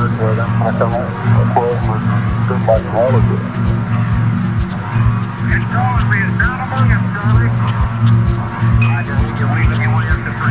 Eric with him. I come across and just like a while ago. It's calling me. It's down among us, Charlie. I just need you leaving you